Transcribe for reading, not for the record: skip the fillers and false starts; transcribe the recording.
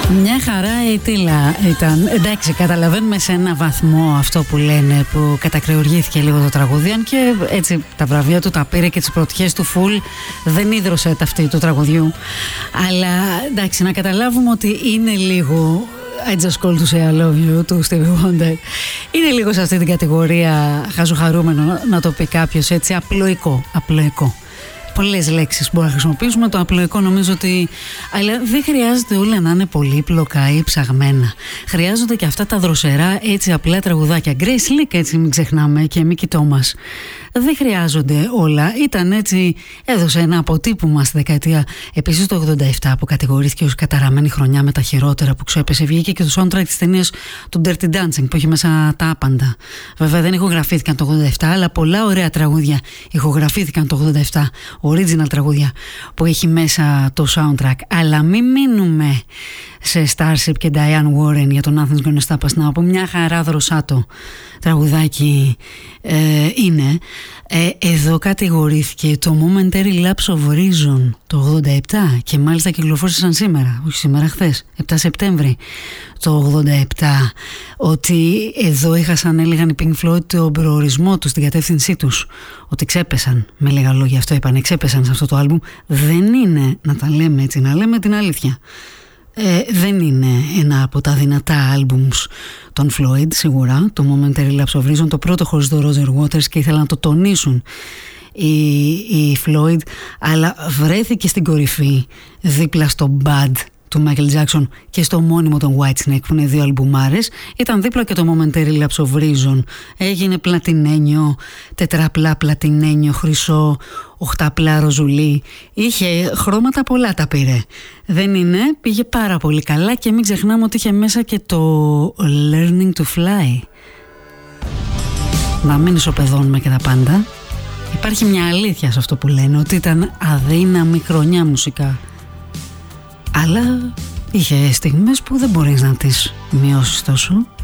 Μια χαρά η Τίλα ήταν. Εντάξει, καταλαβαίνουμε σε ένα βαθμό αυτό που λένε, που κατακρεουργήθηκε λίγο το τραγούδι, αν και έτσι τα βραβεία του τα πήρε και τις πρωτιές του φουλ δεν ίδρωσε ταυτή του τραγουδιού. Αλλά εντάξει, να καταλάβουμε ότι είναι λίγο I just called to say I love you του Stevie Wonder. Είναι λίγο σε αυτή την κατηγορία χαζοχαρούμενο να το πει κάποιος, έτσι απλοϊκό. Πολλές λέξεις που μπορούμε να χρησιμοποιήσουμε. Το απλοϊκό νομίζω ότι. Αλλά δεν χρειάζεται όλα να είναι πολύπλοκα ή ψαγμένα. Χρειάζονται και αυτά τα δροσερά, έτσι απλά τραγουδάκια. Grace Slick, έτσι μην ξεχνάμε, και Mickey Thomas. Δεν χρειάζονται όλα. Ήταν έτσι, έδωσε ένα αποτύπωμα στη δεκαετία. Επίσης το 87 που κατηγορήθηκε ως καταραμένη χρονιά με τα χειρότερα που ξέπεσε. Βγήκε και το soundtrack της ταινίας του Dirty Dancing που έχει μέσα τα άπαντα. Βέβαια δεν ηχογραφήθηκαν το 87, αλλά πολλά ωραία τραγούδια ηχογραφήθηκαν το 87. Original τραγούδια που έχει μέσα το soundtrack. Αλλά μην μείνουμε σε Starship και Diane Warren για τον Nothing's Gonna Stop Us Now, που μια χαρά δροσάτο τραγουδάκι είναι. Εδώ κατηγορήθηκε το Momentary Lapse of Reason το 87 και μάλιστα κυκλοφόρησαν σήμερα, όχι σήμερα, χθες, 7 Σεπτέμβρη το 87, ότι εδώ είχαν, έλεγαν οι Pink Floyd, τον προορισμό τους, την κατεύθυνσή τους, ότι ξέπεσαν, με λίγα λόγια αυτό είπανε, ξέπεσαν σε αυτό το άλμπουμ. Δεν είναι, να τα λέμε έτσι, να λέμε την αλήθεια, δεν είναι ένα από τα δυνατά άλμπουμς των Floyd σίγουρα, το Momentary Lapse of Reason, το πρώτο χωρίς τον Roger Waters, και ήθελαν να το τονίσουν οι Floyd, αλλά βρέθηκε στην κορυφή δίπλα στο Bad του Michael Jackson και στο μόνιμο των Whitesnake, που είναι δύο αλμπουμάρες. Ήταν δίπλα και το Momentary Lapse of Reason. Έγινε πλατινένιο, τετραπλά πλατινένιο, χρυσό, οχταπλά ροζουλί. Είχε χρώματα πολλά, τα πήρε. Δεν είναι, πήγε πάρα πολύ καλά, και μην ξεχνάμε ότι είχε μέσα και το Learning to Fly. Να μην ισοπεδώνουμε και τα πάντα. Υπάρχει μια αλήθεια σε αυτό που λένε, ότι ήταν αδύναμη χρονιά μουσικά. Αλλά είχε στιγμές που δεν μπορείς να τις μειώσεις τόσο.